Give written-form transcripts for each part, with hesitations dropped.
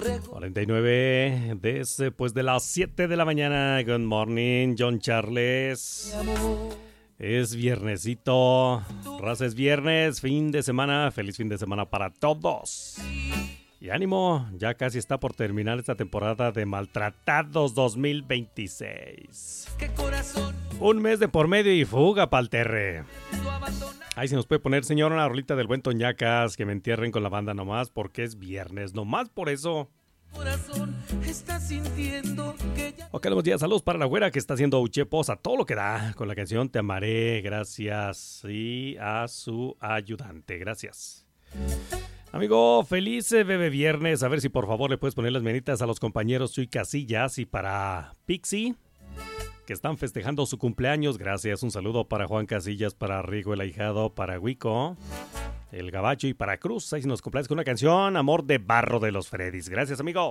49 después de las 7 de la mañana. Good morning, John Charles. Es viernesito, raza, es viernes, fin de semana, feliz fin de semana para todos. Y ánimo, ya casi está por terminar esta temporada de Maltratados 2026. Un mes de por medio y fuga pa'l terre. Ahí se nos puede poner, señor, una rolita del buen Toñacas, que me entierren con la banda nomás, porque es viernes, nomás por eso. Ok, buenos días, saludos para la güera que está haciendo uchepos a todo lo que da con la canción Te amaré, gracias, y a su ayudante, gracias. Amigo, feliz bebé viernes, a ver si por favor le puedes poner las manitas a los compañeros Chuy Casillas y para Pixie, que están festejando su cumpleaños, gracias, un saludo para Juan Casillas, para Rigo el ahijado, para Huico, el Gabacho y para Cruz. Ahí se nos complace con una canción, Amor de Barro de los Freddys. Gracias, amigo.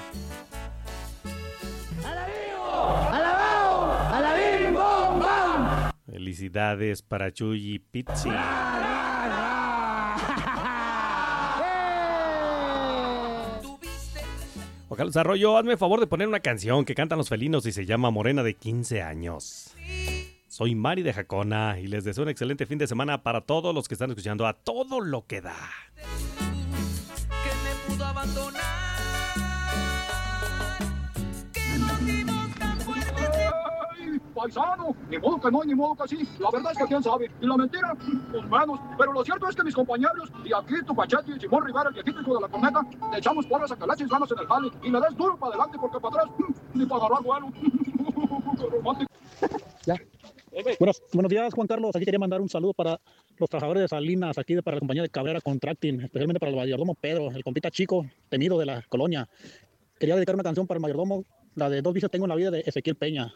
¡Alabao! ¡Alabim, bom, bam! Felicidades para Chuy y Pizzi. Ojalá Desarrollo, hazme el favor de poner una canción que cantan los felinos y se llama Morena de 15 años. Soy Mari de Jacona y les deseo un excelente fin de semana para todos los que están escuchando a todo lo que da. Que me pudo abandonar. ¿Qué motivos tan fuertes? ¡Ay, paisano! Ni modo que no, ni modo que sí. La verdad es que quién sabe. Y la mentira, pues menos. Pero lo cierto es que mis compañeros, y aquí tu Pachete y Simón Rivera, el viejito hijo de la corneta, le echamos porras a que le eches ganas en el jale y le des duro para adelante porque para atrás ni para agarrar vuelo. ¡Qué romántico! Ya. Buenos días, Juan Carlos. Aquí quería mandar un saludo para los trabajadores de Salinas, aquí para la compañía de Cabrera Contracting, especialmente para el mayordomo Pedro, el compita chico, temido de la colonia. Quería dedicar una canción para el mayordomo, la de Dos vicios tengo en la vida, de Ezequiel Peña.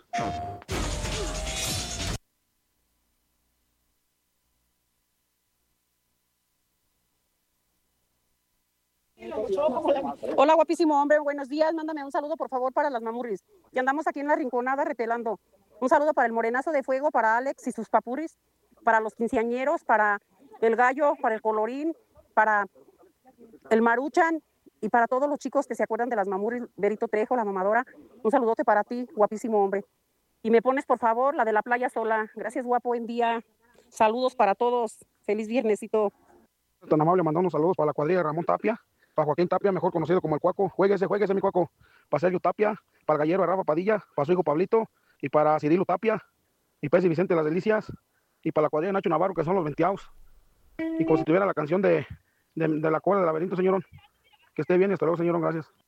Hola, guapísimo hombre, buenos días. Mándame un saludo, por favor, para las mamurris, que andamos aquí en la rinconada retelando. Un saludo para el morenazo de fuego, para Alex y sus papurris, para los quinceañeros, para el gallo, para el colorín, para el maruchan y para todos los chicos que se acuerdan de las mamurris, Berito Trejo, la mamadora. Un saludote para ti, guapísimo hombre. Y me pones, por favor, la de la playa sola. Gracias, guapo, buen día. Saludos para todos. Feliz viernesito. Tan amable, mandando saludos para la cuadrilla de Ramón Tapia, para Joaquín Tapia, mejor conocido como el Cuaco. Juéguese mi Cuaco. Para Sergio Tapia, para el gallero de Rafa Padilla, para su hijo Pablito, y para Cirilo Tapia, y Pez y Vicente Las Delicias, y para la cuadrilla de Nacho Navarro, que son los venteados. Y como si tuviera la canción de la cuerda del laberinto, señorón. Que esté bien y hasta luego, señorón, gracias.